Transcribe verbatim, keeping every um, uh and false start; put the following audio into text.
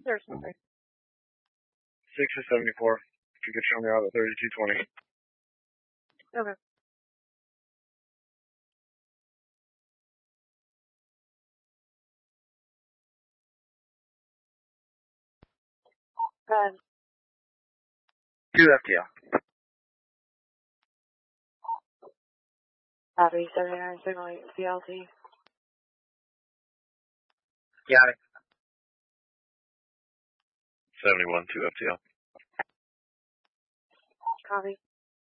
or something? Six or seventy-four. If you could show me out at thirty-two twenty. Okay. Go ahead. Two F T L. Copy, seventy-nine signal eight C L T. Got it. seventy-one, two F T L. Copy.